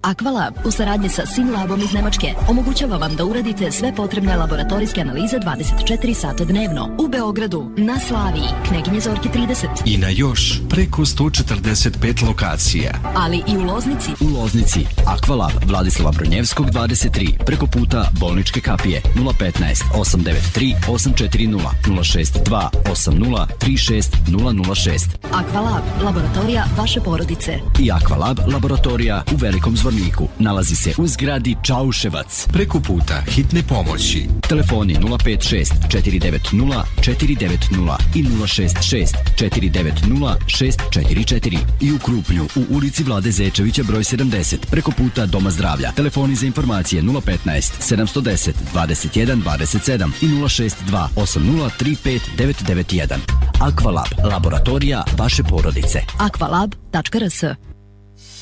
Aqualab u saradnji sa Synlabom iz Nemačke omogućava vam da uradite sve potrebne laboratorijske analize 24 sata dnevno u Beogradu, na Slaviji, Kneginje Zorke 30 i na još preko 145 lokacija. Ali i u Loznici. U Loznici Aqualab Vladislava Brnjevskog 23 preko puta Bolničke kapije 015 893 840 062 80 36 006. Aqualab, laboratorija vaše porodice. I Aqualab laboratorija u Velikom Zvorniku. Nalazi se u zgradi Čauševac. Preko puta hitne pomoći. Telefoni 056 490 490 i 066 490 644. I u Krupnju u ulici Vlade Zečevića broj 70 preko puta Doma zdravlja. Telefoni za informacije 015 710 21 27 i 062 80 35 991. Aqualab, laboratorija vaše porodice. Aqualab.rs